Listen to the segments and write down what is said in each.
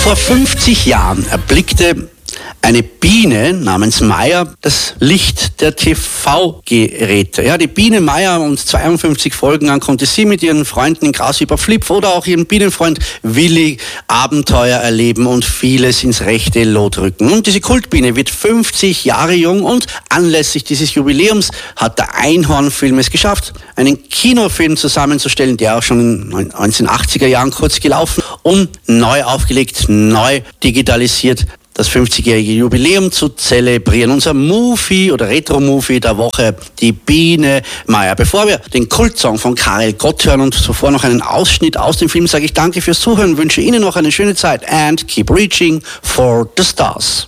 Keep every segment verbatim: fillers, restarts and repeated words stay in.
Vor fünfzig Jahren erblickte eine Biene namens Maya das Licht der T V-Geräte. Ja, die Biene Maya, und zweiundfünfzig Folgen lang konnte sie mit ihren Freunden in Gras über Flip oder auch ihren Bienenfreund Willi Abenteuer erleben und vieles ins rechte Lot rücken. Und diese Kultbiene wird fünfzig Jahre jung und anlässlich dieses Jubiläums hat der Einhornfilm es geschafft, einen Kinofilm zusammenzustellen, der auch schon in den neunzehnhundertachtziger Jahren kurz gelaufen und neu aufgelegt, neu digitalisiert, das fünfzigjährige Jubiläum zu zelebrieren. Unser Movie oder Retro-Movie der Woche, die Biene Maya. Bevor wir den Kultsong von Karel Gott hören und zuvor noch einen Ausschnitt aus dem Film, sage ich danke fürs Zuhören, wünsche Ihnen noch eine schöne Zeit and keep reaching for the stars.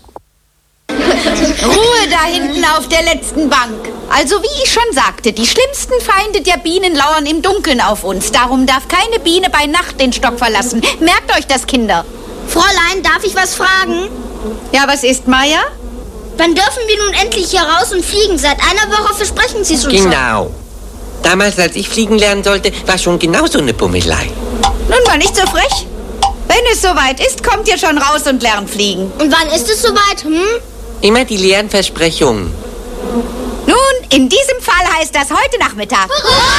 Ruhe da hinten auf der letzten Bank. Also wie ich schon sagte, die schlimmsten Feinde der Bienen lauern im Dunkeln auf uns. Darum darf keine Biene bei Nacht den Stock verlassen. Merkt euch das, Kinder. Fräulein, darf ich was fragen? Ja, was ist, Maya? Wann dürfen wir nun endlich hier raus und fliegen? Seit einer Woche versprechen Sie es uns schon. Genau. Damals, als ich fliegen lernen sollte, war schon genau so eine Bummelei. Nun mal nicht so frech. Wenn es soweit ist, kommt ihr schon raus und lernt fliegen. Und wann ist es soweit, hm? Immer die leeren Versprechungen. Nun, in diesem Fall heißt das heute Nachmittag.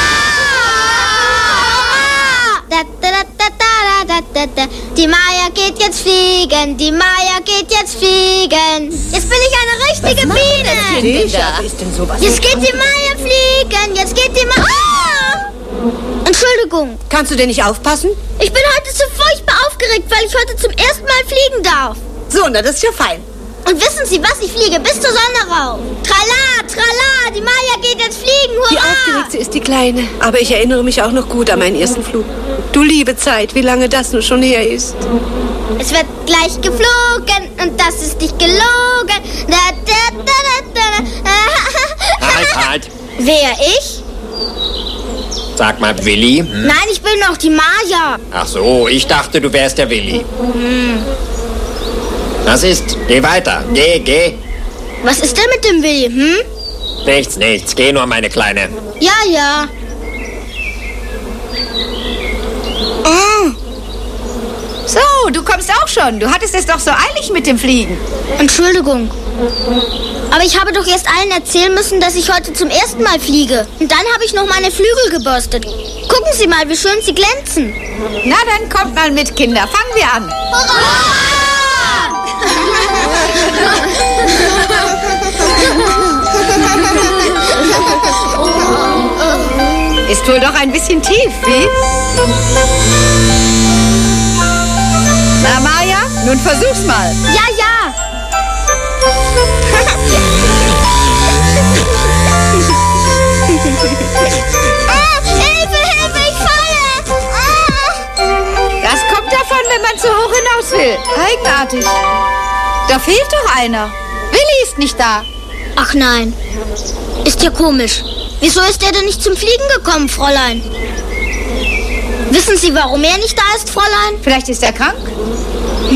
Da, da, da, da, da, da, da. Die Maya geht jetzt fliegen, die Maya geht jetzt fliegen. Jetzt bin ich eine richtige Biene. Jetzt geht die Maya fliegen, jetzt geht die Maya... Ah! Entschuldigung. Kannst du denn nicht aufpassen? Ich bin heute so furchtbar aufgeregt, weil ich heute zum ersten Mal fliegen darf. So, na, das ist ja fein. Und wissen Sie was? Ich fliege bis zur Sonne rauf. Trala, trala, die Maya geht jetzt fliegen, hurra! Die Aufgeregte ist die Kleine. Aber ich erinnere mich auch noch gut an meinen ersten Flug. Du liebe Zeit, wie lange das nun schon her ist. Es wird gleich geflogen und das ist nicht gelogen. Da, da, da, da, da. Halt, halt. Wer, ich? Sag mal, Willi. Hm? Nein, ich bin noch die Maya. Ach so, ich dachte, du wärst der Willi. Hm. Was ist? Geh weiter. Geh, geh. Was ist denn mit dem Willi, hm? Nichts, nichts. Geh nur, meine Kleine. Ja, ja. Oh. So, du kommst auch schon. Du hattest es doch so eilig mit dem Fliegen. Entschuldigung. Aber ich habe doch erst allen erzählen müssen, dass ich heute zum ersten Mal fliege. Und dann habe ich noch meine Flügel gebürstet. Gucken Sie mal, wie schön sie glänzen. Na, dann kommt mal mit, Kinder. Fangen wir an. Hurra! Ist wohl doch ein bisschen tief, wie? Na, Maya, nun versuch's mal. Ja, ja. Ah, Hilfe, Hilfe, ich falle. Ah. Das kommt davon, wenn man zu hoch hinaus will. Eigenartig. Da fehlt doch einer. Willi ist nicht da. Ach nein. Ist ja komisch. Wieso ist er denn nicht zum Fliegen gekommen, Fräulein? Wissen Sie, warum er nicht da ist, Fräulein? Vielleicht ist er krank?